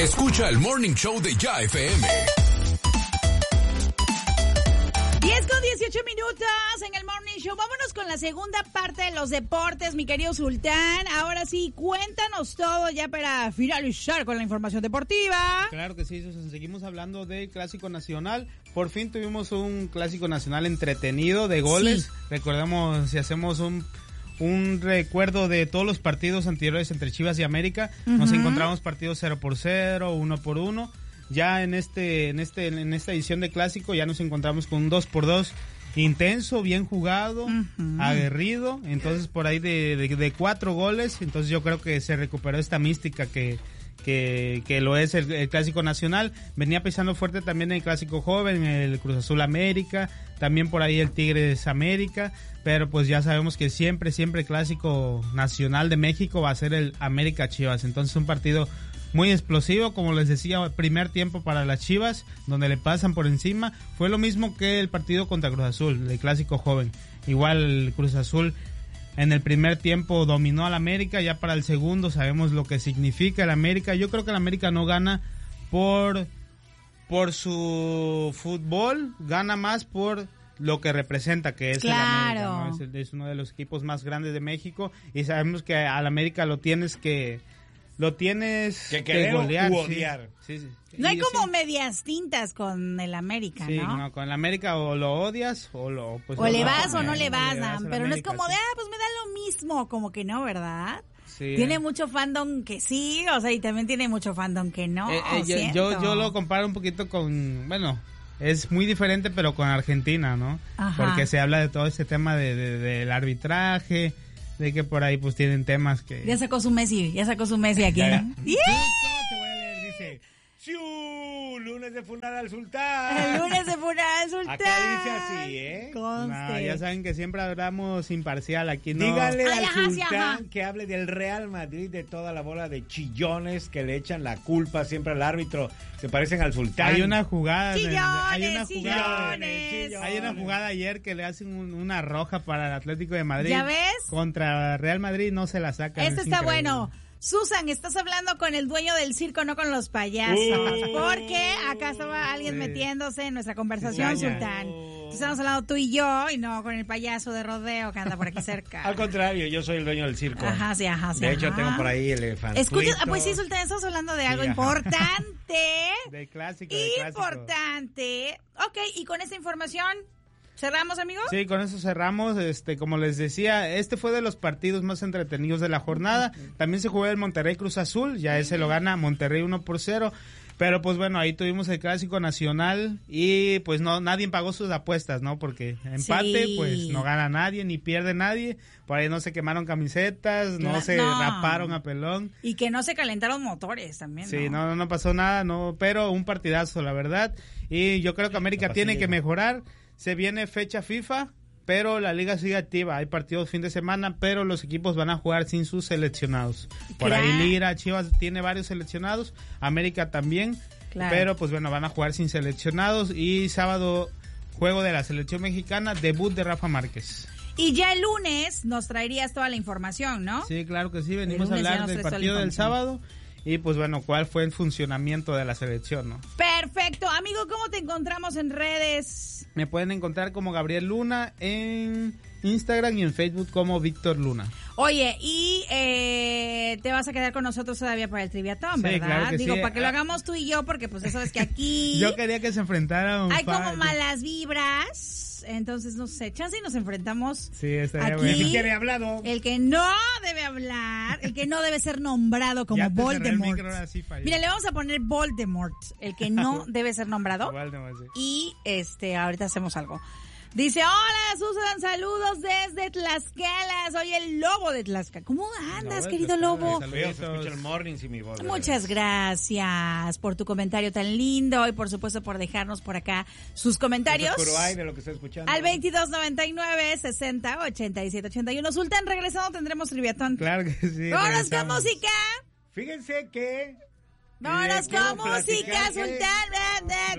Escucha el Morning Show de Ya FM. 10:18 en el Morning Show. Vámonos con la segunda parte de los deportes, mi querido Sultán. Ahora sí, cuéntanos todo ya para finalizar con la información deportiva. Claro que sí, Susan. Seguimos hablando del Clásico Nacional. Por fin tuvimos un Clásico Nacional entretenido de goles. Sí. Recordemos, si hacemos un recuerdo de todos los partidos anteriores entre Chivas y América, nos encontramos partidos 0-0, 1-1. Ya en esta edición de Clásico ya nos encontramos con un 2-2 intenso, bien jugado, aguerrido. Entonces por ahí de 4 goles, entonces yo creo que se recuperó esta mística que lo es el Clásico Nacional. Venía pisando fuerte también el Clásico Joven, el Cruz Azul América, también por ahí el Tigres América, pero pues ya sabemos que siempre el Clásico Nacional de México va a ser el América Chivas. Entonces un partido muy explosivo, como les decía, primer tiempo para las Chivas, donde le pasan por encima. Fue lo mismo que el partido contra Cruz Azul, el Clásico Joven. Igual el Cruz Azul en el primer tiempo dominó al América, ya para el segundo sabemos lo que significa el América. Yo creo que el América no gana por su fútbol, gana más por lo que representa, que es el América, ¿no? Es uno de los equipos más grandes de México, y sabemos que al América lo tienes que golear, odiar. Sí. No hay como medias tintas con el América, sí, ¿no? No, con el América o lo odias o le vas o no le vas, pero no es como de, pues me da lo mismo, como que no, ¿verdad? Sí. Tiene mucho fandom que sí, o sea, y también tiene mucho fandom que no. Yo lo comparo un poquito con, bueno, es muy diferente, pero con Argentina, ¿no? Ajá. Porque se habla de todo ese tema del arbitraje, de que por ahí pues tienen temas que... Ya sacó su Messi aquí. ¡Yeah! Te voy a leer, dice... Lunes de funar al sultán. El lunes de funar al sultán. Acá dice así, ¿eh? No, ya saben que siempre hablamos imparcial aquí, ¿no? Dígale al sultán que hable del Real Madrid, de toda la bola de chillones que le echan la culpa siempre al árbitro. Se parecen al sultán. Hay una jugada. Chillones. Hay una jugada ayer que le hacen una roja para el Atlético de Madrid. ¿Ya ves? Contra Real Madrid no se la sacan. Este está bueno. Susan, estás hablando con el dueño del circo, no con los payasos. Porque acá estaba alguien metiéndose en nuestra conversación, Sultán. Estamos hablando tú y yo, y no con el payaso de rodeo que anda por aquí cerca. Al contrario, yo soy el dueño del circo. Ajá. De hecho, tengo por ahí el elefante. Escucha, pues sí, Sultán, estamos hablando de algo importante. De clásico. Importante. Ok, y con esta información... ¿cerramos, amigos? Sí, con eso cerramos. Como les decía, este fue de los partidos más entretenidos de la jornada. También se jugó el Monterrey Cruz Azul, ya ese lo gana Monterrey 1-0. Pero pues bueno, ahí tuvimos el Clásico Nacional y pues no, nadie pagó sus apuestas, ¿no? Porque empate, pues no gana nadie, ni pierde nadie. Por ahí no se quemaron camisetas, no se raparon a pelón. Y que no se calentaron motores también, ¿no? Sí, no pasó nada, pero un partidazo, la verdad. Y yo creo que América tiene que mejorar. Se viene fecha FIFA, pero la liga sigue activa. Hay partidos fin de semana, pero los equipos van a jugar sin sus seleccionados. Por ahí Lira, Chivas tiene varios seleccionados, América también, pero pues bueno, van a jugar sin seleccionados. Y sábado, juego de la selección mexicana, debut de Rafa Márquez. Y ya el lunes nos traerías toda la información, ¿no? Sí, claro que sí, venimos a hablar del partido del sábado. Y pues bueno, ¿cuál fue el funcionamiento de la selección, no? Perfecto. Amigo, ¿cómo te encontramos en redes? Me pueden encontrar como Gabriel Luna en Instagram y en Facebook como Víctor Luna. Oye, y te vas a quedar con nosotros todavía para el Triviatón, ¿verdad? Sí, claro que Digo, sí. Para que lo hagamos tú y yo, porque pues ya sabes que aquí... Yo quería que se enfrentaran. Hay como malas vibras. Entonces, no sé, chance y nos enfrentamos. Sí, estaría aquí, bueno. ¿Quién debe hablado? El que no debe hablar, el que no debe ser nombrado como Voldemort. Mira, le vamos a poner Voldemort, el que no debe ser nombrado. Voldemort, sí. Y ahorita hacemos algo. Dice, hola Susan, saludos desde Tlaxcala, soy el lobo de Tlaxcala. ¿Cómo andas, querido lobo? Saludos, escucho el morning sin mi voz. Muchas gracias por tu comentario tan lindo y por supuesto por dejarnos por acá sus comentarios. De lo que está escuchando. Al 2299-60-87-81. Sultán, regresando tendremos Triviatón. Claro que sí. ¡Vámonos con música! Fíjense que... ¡Vámonos con música, Sultán!